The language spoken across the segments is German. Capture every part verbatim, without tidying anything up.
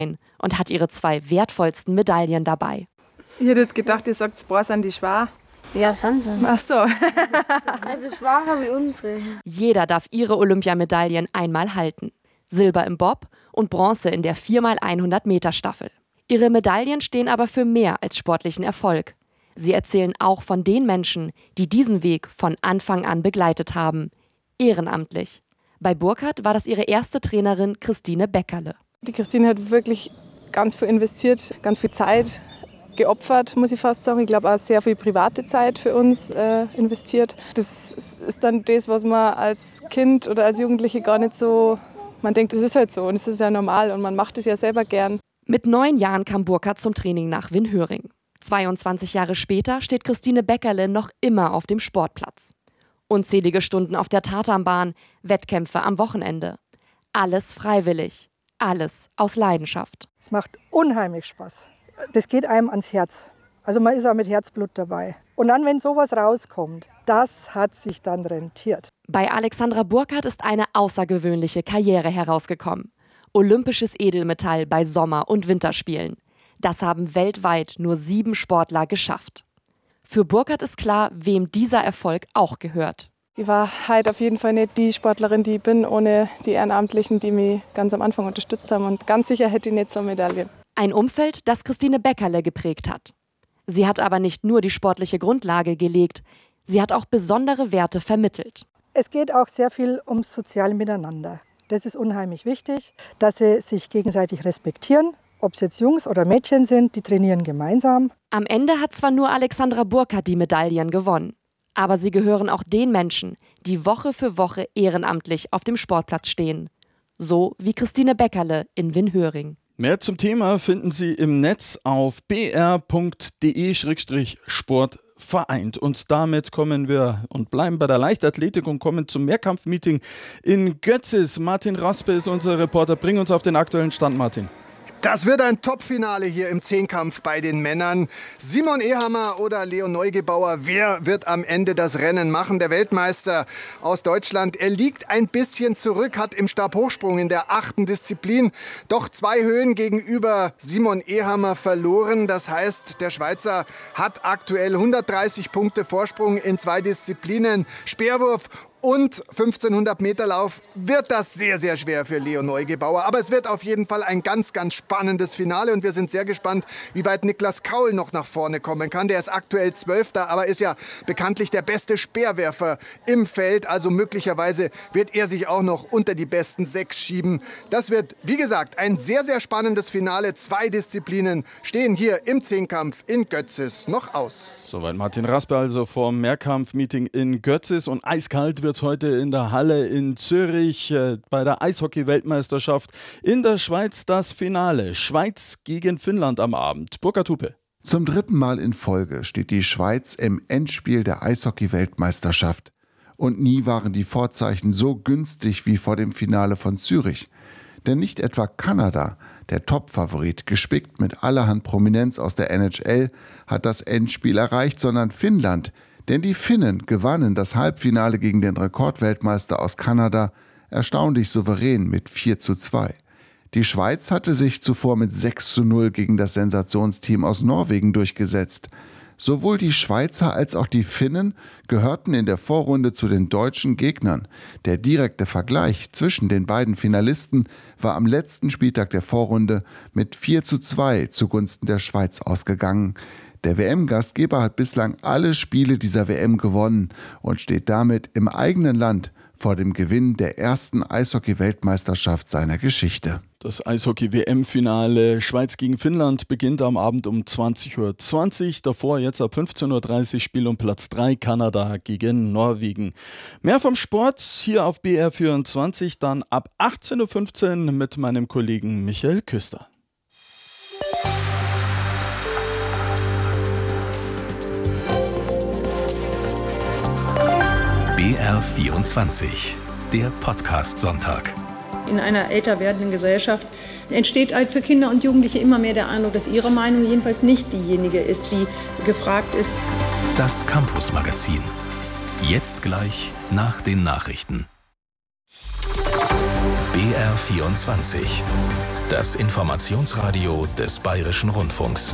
und hat ihre zwei wertvollsten Medaillen dabei. Ich hätte jetzt gedacht, ihr sagt, boah, sind die schwer. Ja, sind sie. Ach so. Also schwerer wie unsere. Jeder darf ihre Olympiamedaillen einmal halten. Silber im Bob und Bronze in der vier mal hundert Meter Staffel. Ihre Medaillen stehen aber für mehr als sportlichen Erfolg. Sie erzählen auch von den Menschen, die diesen Weg von Anfang an begleitet haben. Ehrenamtlich. Bei Burkhardt war das ihre erste Trainerin Christine Beckerle. Die Christine hat wirklich ganz viel investiert, ganz viel Zeit geopfert, muss ich fast sagen. Ich glaube auch sehr viel private Zeit für uns äh, investiert. Das ist dann das, was man als Kind oder als Jugendliche gar nicht so, man denkt, das ist halt so und es ist ja normal und man macht es ja selber gern. Mit neun Jahren kam Burkhardt zum Training nach Winhöring. zweiundzwanzig Jahre später steht Christine Beckerle noch immer auf dem Sportplatz. Unzählige Stunden auf der Tatanbahn, Wettkämpfe am Wochenende. Alles freiwillig, alles aus Leidenschaft. Es macht unheimlich Spaß. Das geht einem ans Herz. Also man ist auch mit Herzblut dabei. Und dann, wenn sowas rauskommt, das hat sich dann rentiert. Bei Alexandra Burkhardt ist eine außergewöhnliche Karriere herausgekommen. Olympisches Edelmetall bei Sommer- und Winterspielen. Das haben weltweit nur sieben Sportler geschafft. Für Burkhardt ist klar, wem dieser Erfolg auch gehört. Ich war halt auf jeden Fall nicht die Sportlerin, die ich bin, ohne die Ehrenamtlichen, die mich ganz am Anfang unterstützt haben. Und ganz sicher hätte ich nicht so Medaillen. Ein Umfeld, das Christine Beckerle geprägt hat. Sie hat aber nicht nur die sportliche Grundlage gelegt, sie hat auch besondere Werte vermittelt. Es geht auch sehr viel ums soziale Miteinander. Das ist unheimlich wichtig, dass sie sich gegenseitig respektieren. Ob es jetzt Jungs oder Mädchen sind, die trainieren gemeinsam. Am Ende hat zwar nur Alexandra Burkhardt die Medaillen gewonnen, aber sie gehören auch den Menschen, die Woche für Woche ehrenamtlich auf dem Sportplatz stehen. So wie Christine Beckerle in Winhöring. Mehr zum Thema finden Sie im Netz auf b r punkt d e slash sport vereint. Und damit kommen wir und bleiben bei der Leichtathletik und kommen zum Mehrkampfmeeting in Götzis. Martin Raspe ist unser Reporter. Bring uns auf den aktuellen Stand, Martin. Das wird ein Topfinale hier im Zehnkampf bei den Männern. Simon Ehammer oder Leon Neugebauer, wer wird am Ende das Rennen machen? Der Weltmeister aus Deutschland, er liegt ein bisschen zurück, hat im Stabhochsprung in der achten Disziplin doch zwei Höhen gegenüber Simon Ehammer verloren. Das heißt, der Schweizer hat aktuell hundertdreißig Punkte Vorsprung in zwei Disziplinen. Speerwurf und fünfzehnhundert Meter Lauf wird das sehr, sehr schwer für Leon Neugebauer. Aber es wird auf jeden Fall ein ganz, ganz spannendes Finale. Und wir sind sehr gespannt, wie weit Niklas Kaul noch nach vorne kommen kann. Der ist aktuell Zwölfter, aber ist ja bekanntlich der beste Speerwerfer im Feld. Also möglicherweise wird er sich auch noch unter die besten sechs schieben. Das wird, wie gesagt, ein sehr, sehr spannendes Finale. Zwei Disziplinen stehen hier im Zehnkampf in Götzis noch aus. Soweit Martin Raspe also vom Mehrkampf-Meeting in Götzis. Und eiskalt wird heute in der Halle in Zürich äh, bei der Eishockey-Weltmeisterschaft in der Schweiz das Finale. Schweiz gegen Finnland am Abend. Burkhard Hupe. Zum dritten Mal in Folge steht die Schweiz im Endspiel der Eishockey-Weltmeisterschaft. Und nie waren die Vorzeichen so günstig wie vor dem Finale von Zürich. Denn nicht etwa Kanada, der Top-Favorit, gespickt mit allerhand Prominenz aus der N H L, hat das Endspiel erreicht, sondern Finnland. Denn die Finnen gewannen das Halbfinale gegen den Rekordweltmeister aus Kanada erstaunlich souverän mit vier zu zwei. Die Schweiz hatte sich zuvor mit sechs zu null gegen das Sensationsteam aus Norwegen durchgesetzt. Sowohl die Schweizer als auch die Finnen gehörten in der Vorrunde zu den deutschen Gegnern. Der direkte Vergleich zwischen den beiden Finalisten war am letzten Spieltag der Vorrunde mit vier zu zwei zugunsten der Schweiz ausgegangen. Der W M-Gastgeber hat bislang alle Spiele dieser W M gewonnen und steht damit im eigenen Land vor dem Gewinn der ersten Eishockey-Weltmeisterschaft seiner Geschichte. Das Eishockey-W M-Finale Schweiz gegen Finnland beginnt am Abend um zwanzig Uhr zwanzig. Davor jetzt ab fünfzehn Uhr dreißig Spiel um Platz drei Kanada gegen Norwegen. Mehr vom Sport hier auf B R vierundzwanzig, dann ab achtzehn Uhr fünfzehn mit meinem Kollegen Michael Küster. B R vierundzwanzig, der Podcast-Sonntag. In einer älter werdenden Gesellschaft entsteht halt für Kinder und Jugendliche immer mehr der Eindruck, dass ihre Meinung jedenfalls nicht diejenige ist, die gefragt ist. Das Campus-Magazin. Jetzt gleich nach den Nachrichten. B R vierundzwanzig. Das Informationsradio des Bayerischen Rundfunks.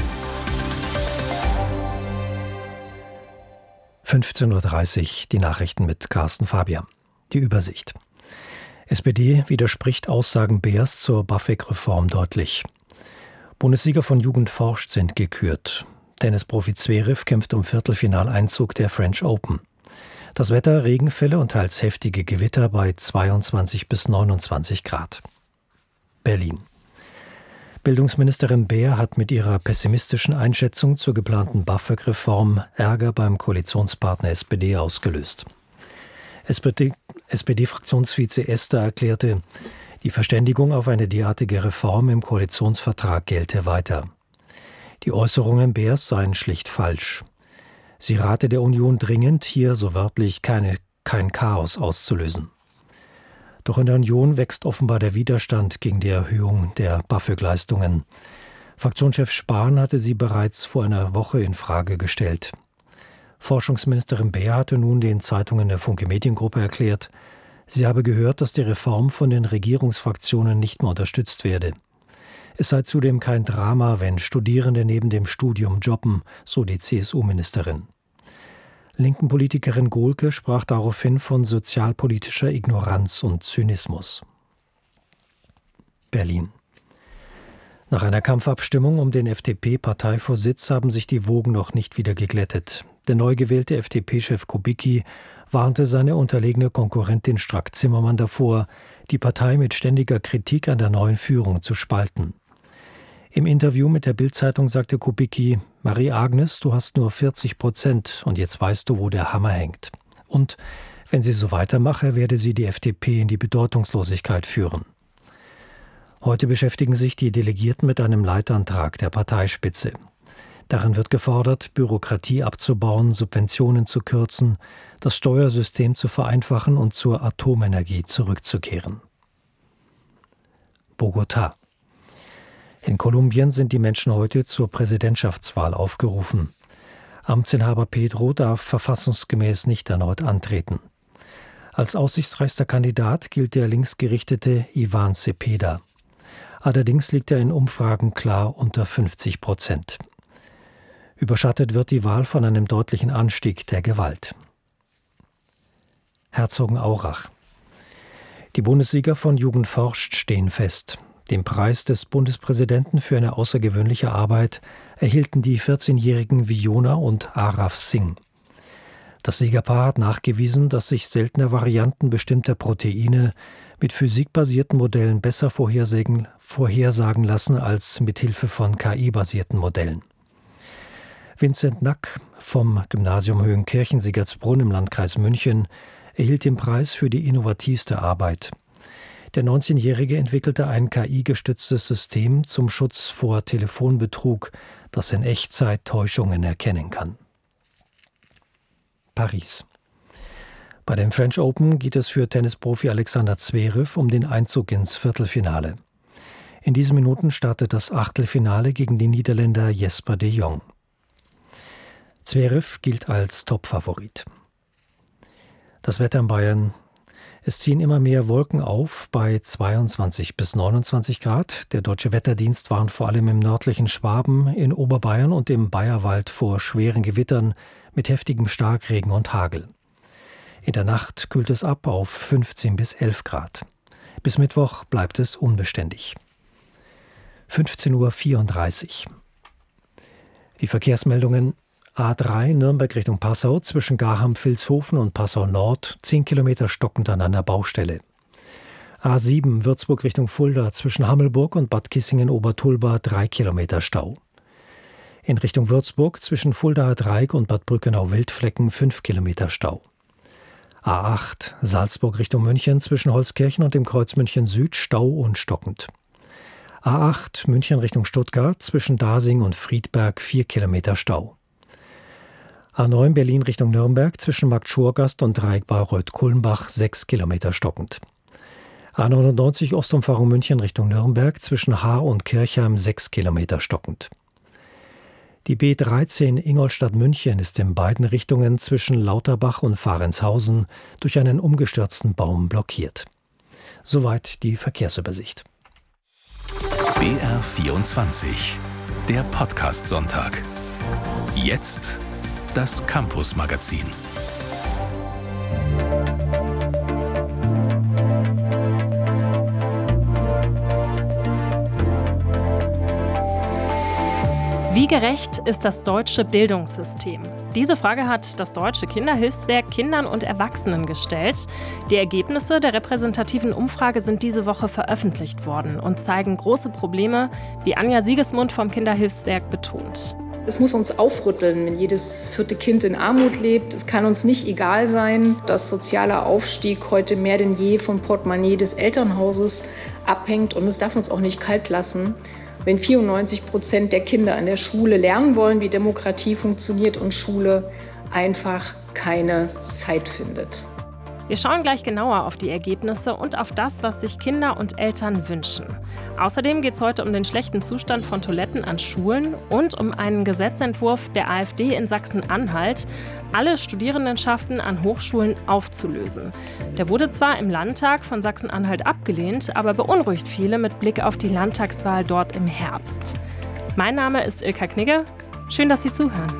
fünfzehn Uhr dreißig, die Nachrichten mit Carsten Fabian. Die Übersicht. S P D widerspricht Aussagen Beers zur BAföG-Reform deutlich. Bundessieger von Jugend forscht sind gekürt. Tennisprofi Zverev kämpft um Viertelfinaleinzug der French Open. Das Wetter, Regenfälle und teils heftige Gewitter bei zweiundzwanzig bis neunundzwanzig Grad. Berlin. Bildungsministerin Beer hat mit ihrer pessimistischen Einschätzung zur geplanten BAföG-Reform Ärger beim Koalitionspartner S P D ausgelöst. S P D-Fraktionsvize Ester erklärte, die Verständigung auf eine derartige Reform im Koalitionsvertrag gelte weiter. Die Äußerungen Beers seien schlicht falsch. Sie rate der Union dringend, hier so wörtlich keine, kein Chaos auszulösen. Doch in der Union wächst offenbar der Widerstand gegen die Erhöhung der BAföG-Leistungen. Fraktionschef Spahn hatte sie bereits vor einer Woche in Frage gestellt. Forschungsministerin Beer hatte nun den Zeitungen der Funke Mediengruppe erklärt, sie habe gehört, dass die Reform von den Regierungsfraktionen nicht mehr unterstützt werde. Es sei zudem kein Drama, wenn Studierende neben dem Studium jobben, so die C S U-Ministerin. Linken Politikerin Gohlke sprach daraufhin von sozialpolitischer Ignoranz und Zynismus. Berlin. Nach einer Kampfabstimmung um den F D P-Parteivorsitz haben sich die Wogen noch nicht wieder geglättet. Der neu gewählte F D P-Chef Kubicki warnte seine unterlegene Konkurrentin Strack-Zimmermann davor, die Partei mit ständiger Kritik an der neuen Führung zu spalten. Im Interview mit der Bild-Zeitung sagte Kubicki, Marie-Agnes, du hast nur vierzig Prozent und jetzt weißt du, wo der Hammer hängt. Und wenn sie so weitermache, werde sie die F D P in die Bedeutungslosigkeit führen. Heute beschäftigen sich die Delegierten mit einem Leitantrag der Parteispitze. Darin wird gefordert, Bürokratie abzubauen, Subventionen zu kürzen, das Steuersystem zu vereinfachen und zur Atomenergie zurückzukehren. Bogotá. In Kolumbien sind die Menschen heute zur Präsidentschaftswahl aufgerufen. Amtsinhaber Petro darf verfassungsgemäß nicht erneut antreten. Als aussichtsreichster Kandidat gilt der linksgerichtete Iván Cepeda. Allerdings liegt er in Umfragen klar unter fünfzig Prozent. Überschattet wird die Wahl von einem deutlichen Anstieg der Gewalt. Herzogenaurach. Die Bundessieger von Jugend forscht stehen fest. Den Preis des Bundespräsidenten für eine außergewöhnliche Arbeit erhielten die vierzehnjährigen Viona und Araf Singh. Das Siegerpaar hat nachgewiesen, dass sich seltene Varianten bestimmter Proteine mit physikbasierten Modellen besser vorhersagen, vorhersagen lassen als mit Hilfe von K I-basierten Modellen. Vincent Nack vom Gymnasium Höhenkirchen-Siegertsbrunn im Landkreis München erhielt den Preis für die innovativste Arbeit. Der neunzehnjährige entwickelte ein K I-gestütztes System zum Schutz vor Telefonbetrug, das in Echtzeit Täuschungen erkennen kann. Paris. Bei den French Open geht es für Tennisprofi Alexander Zverev um den Einzug ins Viertelfinale. In diesen Minuten startet das Achtelfinale gegen den Niederländer Jesper de Jong. Zverev gilt als Topfavorit. Das Wetter in Bayern. Es ziehen immer mehr Wolken auf bei zweiundzwanzig bis neunundzwanzig Grad. Der Deutsche Wetterdienst warnt vor allem im nördlichen Schwaben, in Oberbayern und im Bayerwald vor schweren Gewittern mit heftigem Starkregen und Hagel. In der Nacht kühlt es ab auf fünfzehn bis elf Grad. Bis Mittwoch bleibt es unbeständig. fünfzehn Uhr vierunddreißig. Die Verkehrsmeldungen: A drei Nürnberg Richtung Passau zwischen Garham-Vilshofen und Passau Nord, zehn Kilometer stockend an einer Baustelle. A sieben Würzburg Richtung Fulda zwischen Hammelburg und Bad Kissingen-Obertulba, drei Kilometer Stau. In Richtung Würzburg zwischen Fuldaer Dreieck und Bad Brückenau-Wildflecken, fünf Kilometer Stau. A acht Salzburg Richtung München zwischen Holzkirchen und dem Kreuz München Süd, Stau und stockend. A acht München Richtung Stuttgart zwischen Dasing und Friedberg, vier Kilometer Stau. A neun Berlin Richtung Nürnberg zwischen Markt Schorgast und Dreieck Bayreuth-Kulmbach, sechs Kilometer stockend. A neunundneunzig Ostumfahrung München Richtung Nürnberg zwischen Haar und Kirchheim, sechs Kilometer stockend. Die B dreizehn Ingolstadt-München ist in beiden Richtungen zwischen Lauterbach und Fahrenshausen durch einen umgestürzten Baum blockiert. Soweit die Verkehrsübersicht. B R vierundzwanzig, der Podcast-Sonntag. Jetzt das Campus-Magazin. Wie gerecht ist das deutsche Bildungssystem? Diese Frage hat das Deutsche Kinderhilfswerk Kindern und Erwachsenen gestellt. Die Ergebnisse der repräsentativen Umfrage sind diese Woche veröffentlicht worden und zeigen große Probleme, wie Anja Siegesmund vom Kinderhilfswerk betont. Es muss uns aufrütteln, wenn jedes vierte Kind in Armut lebt. Es kann uns nicht egal sein, dass sozialer Aufstieg heute mehr denn je vom Portemonnaie des Elternhauses abhängt. Und es darf uns auch nicht kalt lassen, wenn vierundneunzig Prozent der Kinder an der Schule lernen wollen, wie Demokratie funktioniert und Schule einfach keine Zeit findet. Wir schauen gleich genauer auf die Ergebnisse und auf das, was sich Kinder und Eltern wünschen. Außerdem geht es heute um den schlechten Zustand von Toiletten an Schulen und um einen Gesetzentwurf der AfD in Sachsen-Anhalt, alle Studierendenschaften an Hochschulen aufzulösen. Der wurde zwar im Landtag von Sachsen-Anhalt abgelehnt, aber beunruhigt viele mit Blick auf die Landtagswahl dort im Herbst. Mein Name ist Ilka Knigge. Schön, dass Sie zuhören.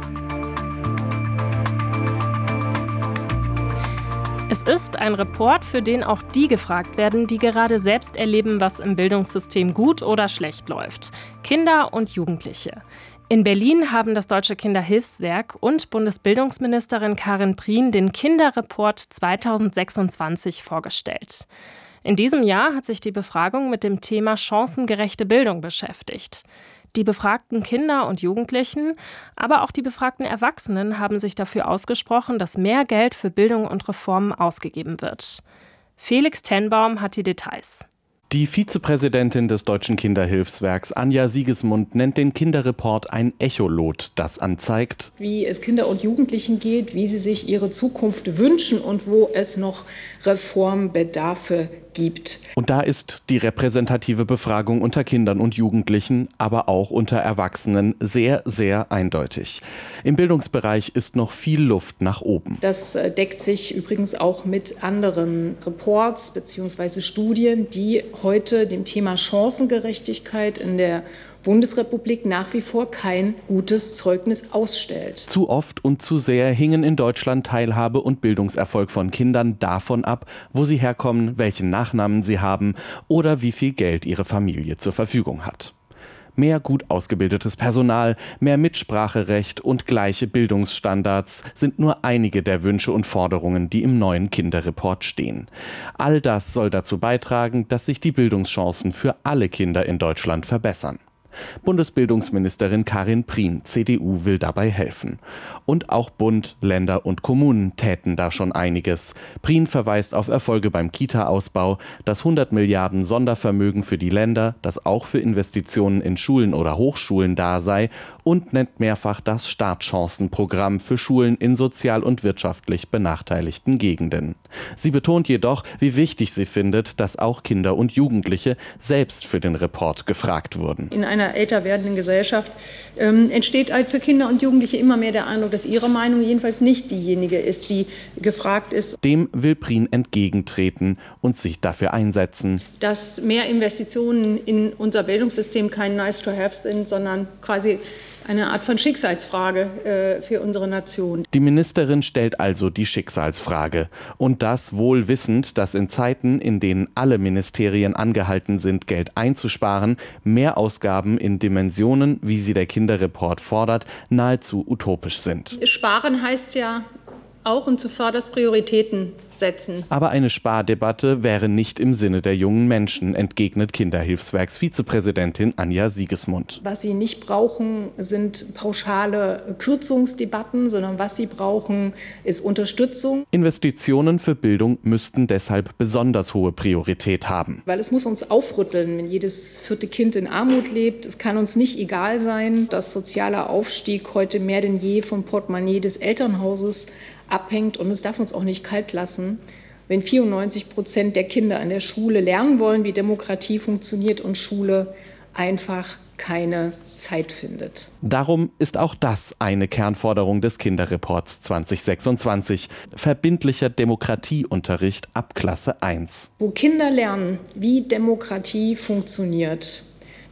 Es ist ein Report, für den auch die gefragt werden, die gerade selbst erleben, was im Bildungssystem gut oder schlecht läuft. Kinder und Jugendliche. In Berlin haben das Deutsche Kinderhilfswerk und Bundesbildungsministerin Karin Prien den Kinderreport zweitausendsechsundzwanzig vorgestellt. In diesem Jahr hat sich die Befragung mit dem Thema chancengerechte Bildung beschäftigt. Die befragten Kinder und Jugendlichen, aber auch die befragten Erwachsenen haben sich dafür ausgesprochen, dass mehr Geld für Bildung und Reformen ausgegeben wird. Felix Tenbaum hat die Details. Die Vizepräsidentin des Deutschen Kinderhilfswerks, Anja Siegesmund, nennt den Kinderreport ein Echolot, das anzeigt, wie es Kinder und Jugendlichen geht, wie sie sich ihre Zukunft wünschen und wo es noch Reformbedarfe gibt. Und da ist die repräsentative Befragung unter Kindern und Jugendlichen, aber auch unter Erwachsenen sehr, sehr eindeutig. Im Bildungsbereich ist noch viel Luft nach oben. Das deckt sich übrigens auch mit anderen Reports bzw. Studien, die heute dem Thema Chancengerechtigkeit in der Bundesrepublik nach wie vor kein gutes Zeugnis ausstellt. Zu oft und zu sehr hingen in Deutschland Teilhabe und Bildungserfolg von Kindern davon ab, wo sie herkommen, welchen Nachnamen sie haben oder wie viel Geld ihre Familie zur Verfügung hat. Mehr gut ausgebildetes Personal, mehr Mitspracherecht und gleiche Bildungsstandards sind nur einige der Wünsche und Forderungen, die im neuen Kinderreport stehen. All das soll dazu beitragen, dass sich die Bildungschancen für alle Kinder in Deutschland verbessern. Bundesbildungsministerin Karin Prien, C D U, will dabei helfen. Und auch Bund, Länder und Kommunen täten da schon einiges. Prien verweist auf Erfolge beim Kita-Ausbau, das hundert Milliarden Sondervermögen für die Länder, das auch für Investitionen in Schulen oder Hochschulen da sei, und nennt mehrfach das Startchancenprogramm für Schulen in sozial und wirtschaftlich benachteiligten Gegenden. Sie betont jedoch, wie wichtig sie findet, dass auch Kinder und Jugendliche selbst für den Report gefragt wurden. In einer älter werdenden Gesellschaft ähm, entsteht halt für Kinder und Jugendliche immer mehr der Eindruck, dass ihre Meinung jedenfalls nicht diejenige ist, die gefragt ist. Dem will Prien entgegentreten und sich dafür einsetzen, dass mehr Investitionen in unser Bildungssystem kein Nice-to-have sind, sondern quasi eine Art von Schicksalsfrage äh, für unsere Nation. Die Ministerin stellt also die Schicksalsfrage. Und das wohl wissend, dass in Zeiten, in denen alle Ministerien angehalten sind, Geld einzusparen, Mehrausgaben in Dimensionen, wie sie der Kinderreport fordert, nahezu utopisch sind. Sparen heißt ja auch und zuvörderst Prioritäten setzen. Aber eine Spardebatte wäre nicht im Sinne der jungen Menschen, entgegnet Kinderhilfswerks-Vizepräsidentin Anja Siegesmund. Was sie nicht brauchen, sind pauschale Kürzungsdebatten, sondern was sie brauchen, ist Unterstützung. Investitionen für Bildung müssten deshalb besonders hohe Priorität haben. Weil es muss uns aufrütteln, wenn jedes vierte Kind in Armut lebt. Es kann uns nicht egal sein, dass sozialer Aufstieg heute mehr denn je vom Portemonnaie des Elternhauses abhängt, und es darf uns auch nicht kalt lassen, wenn vierundneunzig Prozent der Kinder an der Schule lernen wollen, wie Demokratie funktioniert und Schule einfach keine Zeit findet. Darum ist auch das eine Kernforderung des Kinderreports zweitausendsechsundzwanzig. Verbindlicher Demokratieunterricht ab Klasse eins. Wo Kinder lernen, wie Demokratie funktioniert,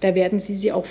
Da werden Sie sie auch